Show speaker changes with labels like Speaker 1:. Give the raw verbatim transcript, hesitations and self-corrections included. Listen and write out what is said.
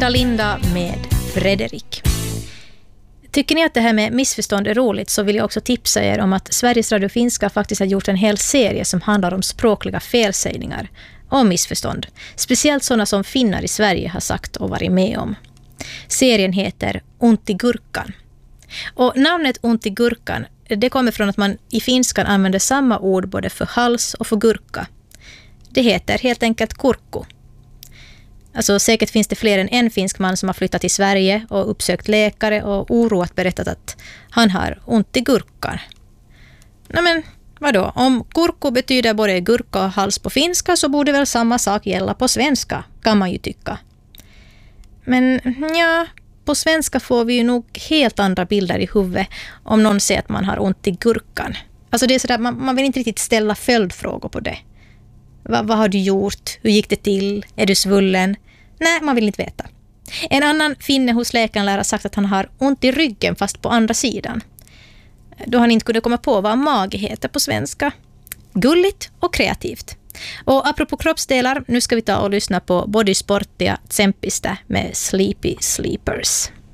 Speaker 1: Linda Linda med Fredrik. Tycker ni att det här med missförstånd är roligt, så vill jag också tipsa er om att Sveriges Radio Finska faktiskt har gjort en hel serie som handlar om språkliga felsägningar och missförstånd. Speciellt sådana som finnar i Sverige har sagt och varit med om. Serien heter Ont i gurkan. Och namnet ont i gurkan, det kommer från att man i finskan använder samma ord både för hals och för gurka. Det heter helt enkelt kurkku. Alltså säkert finns det fler än en finsk man som har flyttat till Sverige och uppsökt läkare och oroat berättat att han har ont i gurkan. Nej men, vadå? Om kurkku betyder både gurka och hals på finska, så borde väl samma sak gälla på svenska, kan man ju tycka. Men ja, på svenska får vi ju nog helt andra bilder i huvudet om någon säger att man har ont i gurkan. Alltså det är sådär, man, man vill inte riktigt ställa följdfrågor på det. Va, vad har du gjort? Hur gick det till? Är du svullen? Nej, man vill inte veta. En annan finne hos läkaren lär ha sagt att han har ont i ryggen fast på andra sidan. Då han inte kunde komma på vad mage heter på svenska. Gulligt och kreativt. Och apropå kroppsdelar, nu ska vi ta och lyssna på Body Sportia Tsempistä med Sleepy Sleepers.